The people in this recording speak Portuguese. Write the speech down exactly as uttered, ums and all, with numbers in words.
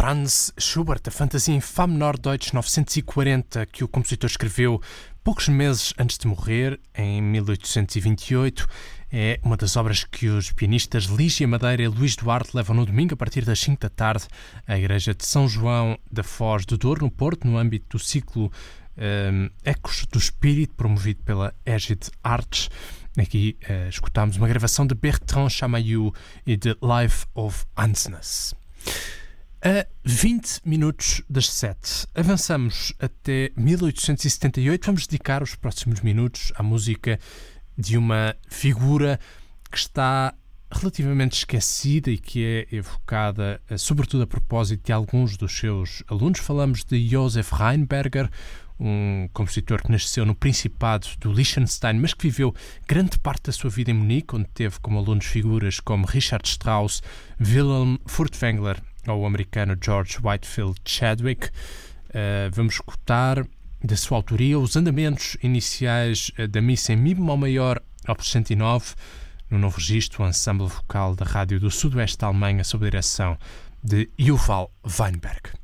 Franz Schubert, a fantasia em Fá menor Deutsch novecentos e quarenta, que o compositor escreveu poucos meses antes de morrer, em mil oitocentos e vinte e oito, é uma das obras que os pianistas Lígia Madeira e Luís Duarte levam no domingo a partir das cinco da tarde à Igreja de São João da Foz do Douro, no Porto, no âmbito do ciclo um, Ecos do Espírito, promovido pela Égide Artes. Aqui uh, escutámos uma gravação de Bertrand Chamayou e de Life of Ansness. A vinte minutos das sete, avançamos até mil oitocentos e setenta e oito. Vamos dedicar os próximos minutos à música de uma figura que está relativamente esquecida e que é evocada sobretudo a propósito de alguns dos seus alunos. Falamos de Josef Rheinberger, um compositor que nasceu no Principado do Liechtenstein, mas que viveu grande parte da sua vida em Munique, onde teve como alunos figuras como Richard Strauss, Wilhelm Furtwängler ou o americano George Whitefield Chadwick. Uh, vamos escutar da sua autoria os andamentos iniciais da missa em Mi bemol maior, opus cento e nove, no novo registro, o ensemble vocal da Rádio do Sudoeste da Alemanha, sob a direção de Yuval Weinberg.